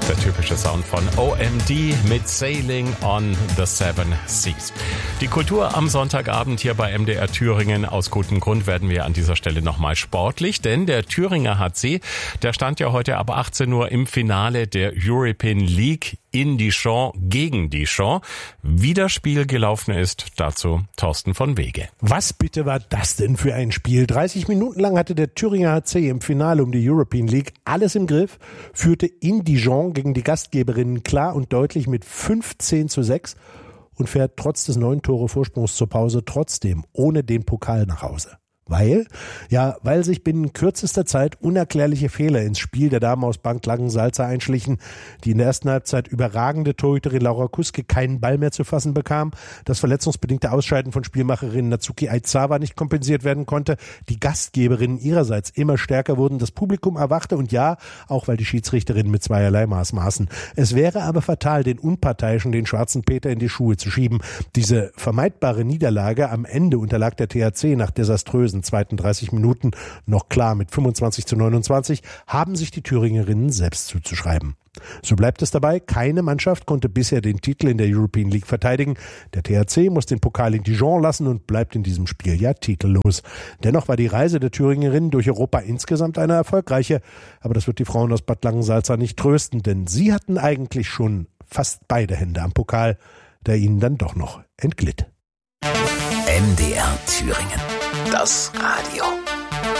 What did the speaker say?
Der typische Sound von OMD mit Sailing on the Seven Seas. Die Kultur am Sonntagabend hier bei MDR Thüringen. Aus gutem Grund werden wir an dieser Stelle nochmal sportlich, denn der Thüringer HC, der stand ja heute ab 18 Uhr im Finale der European League in Dijon gegen Dijon. Wie das Spiel gelaufen ist, dazu Thorsten von Wege. Was bitte war das denn für ein Spiel? 30 Minuten lang hatte der Thüringer HC im Finale um die European League alles im Griff, führte in Dijon gegen die Gastgeberinnen klar und deutlich mit 15:6 und fährt trotz des 9 Tore Vorsprungs zur Pause trotzdem ohne den Pokal nach Hause. Weil sich binnen kürzester Zeit unerklärliche Fehler ins Spiel der Damen aus Bank Langensalza einschlichen, die in der ersten Halbzeit überragende Torhüterin Laura Kuske keinen Ball mehr zu fassen bekam, das verletzungsbedingte Ausscheiden von Spielmacherin Natsuki Aizawa nicht kompensiert werden konnte, die Gastgeberinnen ihrerseits immer stärker wurden, das Publikum erwachte und auch weil die Schiedsrichterinnen mit zweierlei Maß maßen. Es wäre aber fatal, den Unparteiischen, den schwarzen Peter in die Schuhe zu schieben. Diese vermeidbare Niederlage am Ende unterlag der THC nach desaströsen zweiten 30 Minuten noch klar mit 25:29, haben sich die Thüringerinnen selbst zuzuschreiben. So bleibt es dabei, keine Mannschaft konnte bisher den Titel in der European League verteidigen. Der THC muss den Pokal in Dijon lassen und bleibt in diesem Spiel titellos. Dennoch war die Reise der Thüringerinnen durch Europa insgesamt eine erfolgreiche. Aber das wird die Frauen aus Bad Langensalza nicht trösten, denn sie hatten eigentlich schon fast beide Hände am Pokal, der ihnen dann doch noch entglitt. MDR Thüringen. Das Radio.